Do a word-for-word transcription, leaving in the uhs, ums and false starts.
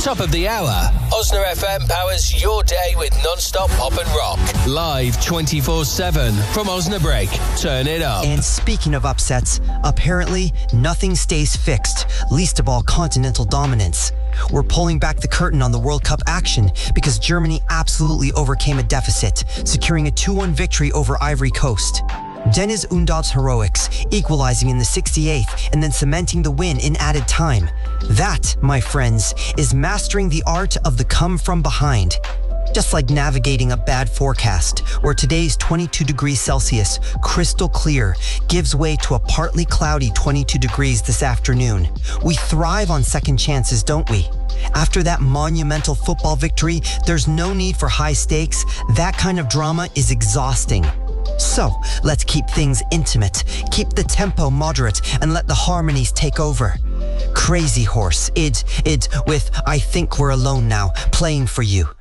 top of the hour, Osna F M powers your day with non-stop pop and rock. Live twenty-four seven from Osnabrück. Turn it up. And speaking of upsets, apparently nothing stays fixed, least of all continental dominance. We're pulling back the curtain on the World Cup action because Germany absolutely overcame a deficit, securing a two one victory over Ivory Coast. Deniz Undav's heroics, equalizing in the sixty-eighth and then cementing the win in added time. That, my friends, is mastering the art of the come from behind. Just like navigating a bad forecast, where today's twenty-two degrees Celsius, crystal clear, gives way to a partly cloudy twenty-two degrees this afternoon. We thrive on second chances, don't we? After that monumental football victory, there's no need for high stakes. That kind of drama is exhausting. So, let's keep things intimate, keep the tempo moderate, and let the harmonies take over. Crazy Horse, id, id, with I Think We're Alone Now, playing for you.